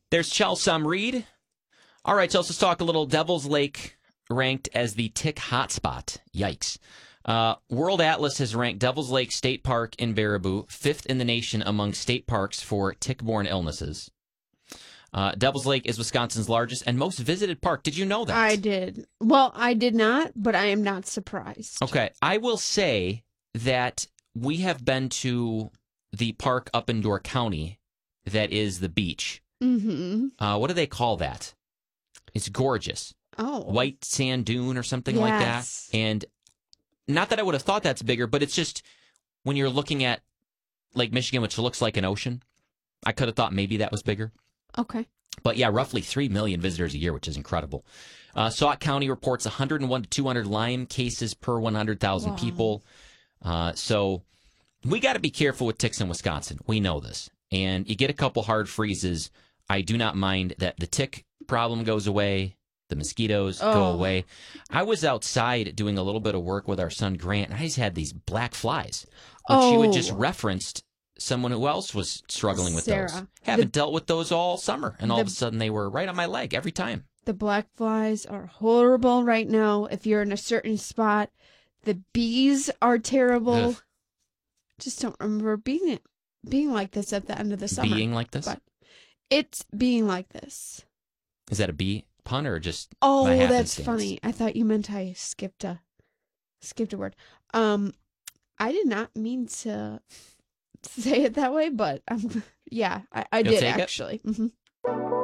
There's Chelsea Reed. All right, so let's just talk a little. Devil's Lake ranked as the tick hotspot. Yikes. World Atlas has ranked Devil's Lake State Park in Baraboo 5th in the nation among state parks for tick-borne illnesses. Devil's Lake is Wisconsin's largest and most visited park. Did you know that? I did. Well, I did not, but I am not surprised. Okay, I will say that we have been to the park up in Door County that is the beach. Mm-hmm. What do they call that? It's gorgeous. Oh. White sand dune or something like that. And not that I would have thought that's bigger, but it's just when you're looking at Lake Michigan, which looks like an ocean, I could have thought maybe that was bigger. Okay. But yeah, roughly 3 million visitors a year, which is incredible. Sauk County reports 101 to 200 Lyme cases per 100,000 people. So we got to be careful with ticks in Wisconsin. We know this. And you get a couple hard freezes. I do not mind that the tick problem goes away. The mosquitoes go away. I was outside doing a little bit of work with our son Grant, and I just had these black flies, which you had just referenced someone who else was struggling with Sarah. those. Haven't dealt with those all summer, and all of a sudden they were right on my leg every time. The black flies are horrible right now. If you're in a certain spot, the bees are terrible. Ugh. Just don't remember being like this at the end of the summer. Being like this? But it's being like this. Is that a bee pun or just Oh, my that's happenstance? funny. I thought you meant I skipped a word. I did not mean to say it that way, but yeah, I did take it? actually. Mm-hmm.